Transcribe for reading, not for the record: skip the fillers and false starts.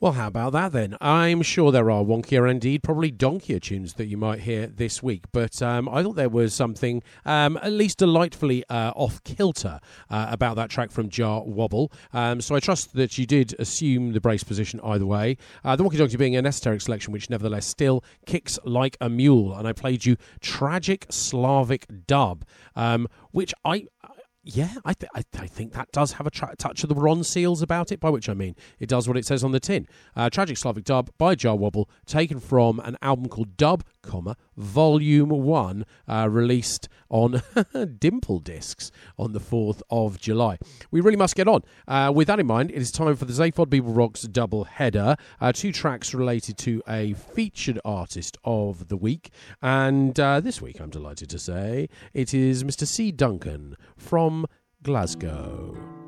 Well, how about that then? I'm sure there are wonkier, indeed, probably donkier tunes that you might hear this week, but I thought there was something at least delightfully off-kilter about that track from Jah Wobble. So I trust that you did assume the brace position either way. The Wonky Donkey being an esoteric selection, which nevertheless still kicks like a mule, and I played you Tragic Slavic Dub, which I think that does have a touch of the Ron Seals about it, by which I mean it does what it says on the tin. Tragic Slavic Dub by Jah Wobble, taken from an album called Dub, Volume 1, released on Dimple Discs on the 4th of July. We really must get on. With that in mind, it is time for the Zaphod Bebop Rocks double header. 2 tracks related to a featured artist of the week. And this week, I'm delighted to say, it is Mr. C. Duncan from Glasgow.